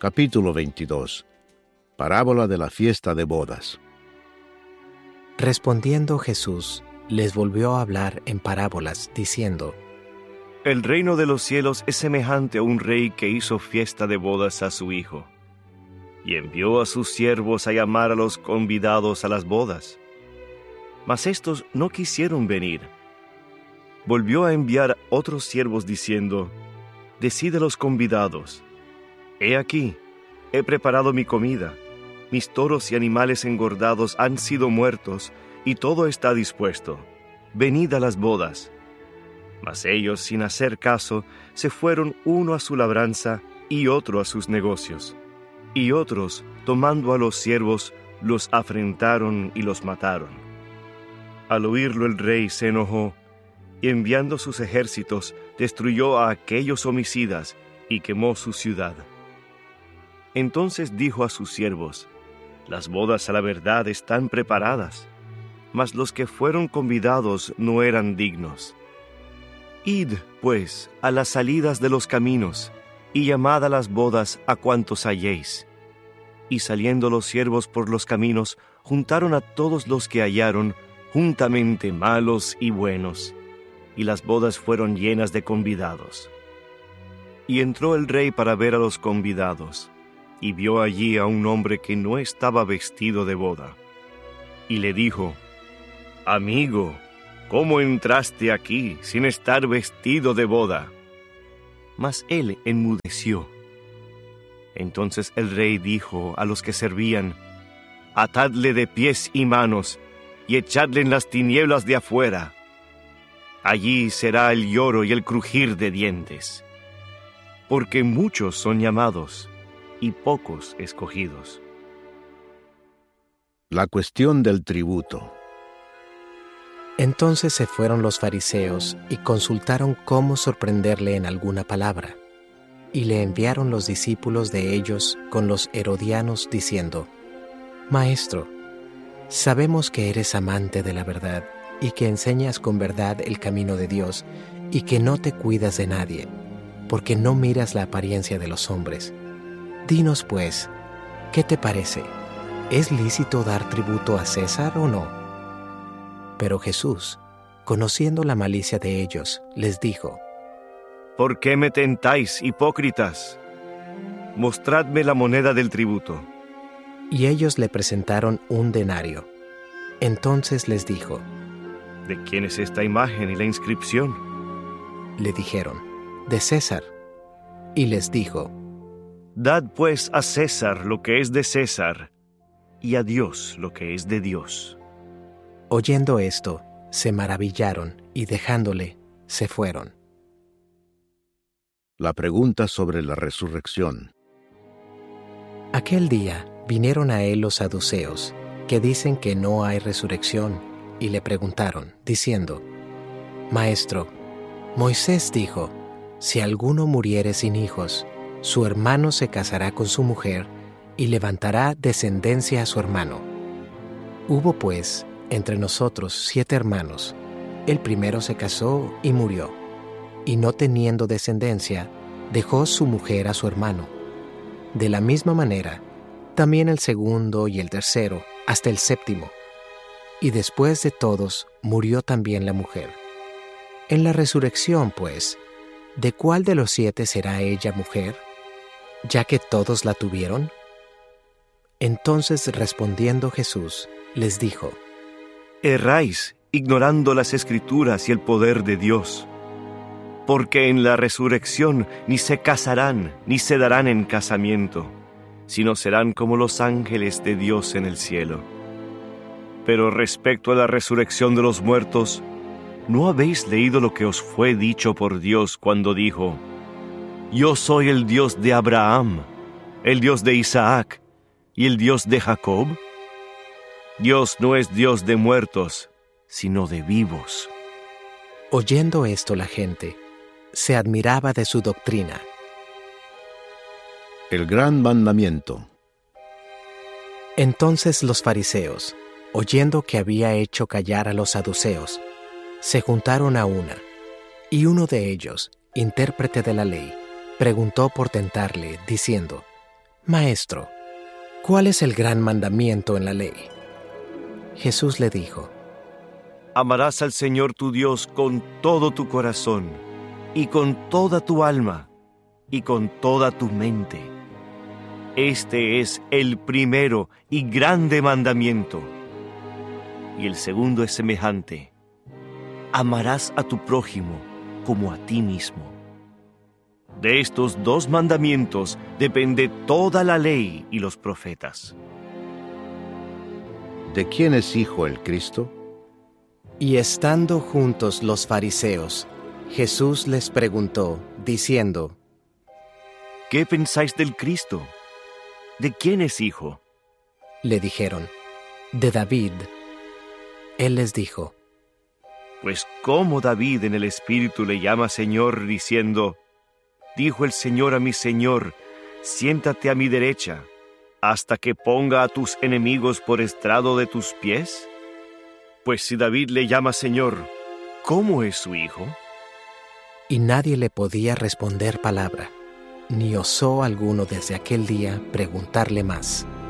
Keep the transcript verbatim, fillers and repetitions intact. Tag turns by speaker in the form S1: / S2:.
S1: Capítulo veintidós. Parábola de la fiesta de bodas.
S2: Respondiendo Jesús, les volvió a hablar en parábolas, diciendo:
S3: El reino de los cielos es semejante a un rey que hizo fiesta de bodas a su hijo, y envió a sus siervos a llamar a los convidados a las bodas. Mas éstos no quisieron venir. Volvió a enviar otros siervos diciendo: Decid a los convidados: He aquí, he preparado mi comida, mis toros y animales engordados han sido muertos, y todo está dispuesto. Venid a las bodas. Mas ellos, sin hacer caso, se fueron uno a su labranza y otro a sus negocios. Y otros, tomando a los siervos, los afrentaron y los mataron. Al oírlo el rey se enojó, y enviando sus ejércitos, destruyó a aquellos homicidas y quemó su ciudad. Entonces dijo a sus siervos: Las bodas a la verdad están preparadas, mas los que fueron convidados no eran dignos. Id, pues, a las salidas de los caminos, y llamad a las bodas a cuantos halléis. Y saliendo los siervos por los caminos, juntaron a todos los que hallaron, juntamente malos y buenos, y las bodas fueron llenas de convidados. Y entró el rey para ver a los convidados, y vio allí a un hombre que no estaba vestido de boda. Y le dijo: Amigo, ¿cómo entraste aquí sin estar vestido de boda? Mas él enmudeció. Entonces el rey dijo a los que servían: Atadle de pies y manos, y echadle en las tinieblas de afuera. Allí será el lloro y el crujir de dientes. Porque muchos son llamados, y pocos escogidos.
S1: La cuestión del tributo.
S2: Entonces se fueron los fariseos y consultaron cómo sorprenderle en alguna palabra. Y le enviaron los discípulos de ellos con los herodianos diciendo: Maestro, sabemos que eres amante de la verdad y que enseñas con verdad el camino de Dios y que no te cuidas de nadie, porque no miras la apariencia de los hombres. Dinos pues, ¿qué te parece? ¿Es lícito dar tributo a César o no? Pero Jesús, conociendo la malicia de ellos, les dijo:
S3: ¿Por qué me tentáis, hipócritas? Mostradme la moneda del tributo.
S2: Y ellos le presentaron un denario. Entonces les dijo:
S3: ¿De quién es esta imagen y la inscripción?
S2: Le dijeron: de César. Y les dijo:
S3: Dad pues a César lo que es de César, y a Dios lo que es de Dios.
S2: Oyendo esto, se maravillaron, y dejándole, se fueron.
S1: La pregunta sobre la resurrección.
S2: Aquel día vinieron a él los saduceos, que dicen que no hay resurrección, y le preguntaron, diciendo: Maestro, Moisés dijo: Si alguno muriere sin hijos, su hermano se casará con su mujer y levantará descendencia a su hermano. Hubo pues entre nosotros siete hermanos. El primero se casó y murió, y no teniendo descendencia, dejó su mujer a su hermano. De la misma manera, también el segundo y el tercero, hasta el séptimo. Y después de todos, murió también la mujer. En la resurrección, pues, ¿de cuál de los siete será ella mujer, ya que todos la tuvieron? Entonces respondiendo Jesús, les dijo:
S3: Erráis, ignorando las Escrituras y el poder de Dios. Porque en la resurrección ni se casarán, ni se darán en casamiento, sino serán como los ángeles de Dios en el cielo. Pero respecto a la resurrección de los muertos, ¿no habéis leído lo que os fue dicho por Dios cuando dijo: Yo soy el Dios de Abraham, el Dios de Isaac y el Dios de Jacob? Dios no es Dios de muertos, sino de vivos.
S2: Oyendo esto la gente se admiraba de su doctrina.
S1: El gran mandamiento.
S2: Entonces los fariseos, oyendo que había hecho callar a los saduceos, se juntaron a una, y uno de ellos, intérprete de la ley, preguntó por tentarle, diciendo: Maestro, ¿cuál es el gran mandamiento en la ley? Jesús le dijo:
S3: Amarás al Señor tu Dios con todo tu corazón, y con toda tu alma, y con toda tu mente. Este es el primero y grande mandamiento. Y el segundo es semejante: amarás a tu prójimo como a ti mismo. De estos dos mandamientos depende toda la ley y los profetas.
S1: ¿De quién es hijo el Cristo?
S2: Y estando juntos los fariseos, Jesús les preguntó, diciendo:
S3: ¿Qué pensáis del Cristo? ¿De quién es hijo?
S2: Le dijeron: de David. Él les dijo:
S3: Pues cómo David en el Espíritu le llama Señor, diciendo: Dijo el Señor a mi Señor, siéntate a mi derecha, hasta que ponga a tus enemigos por estrado de tus pies. Pues si David le llama Señor, ¿cómo es su hijo?
S2: Y nadie le podía responder palabra, ni osó alguno desde aquel día preguntarle más.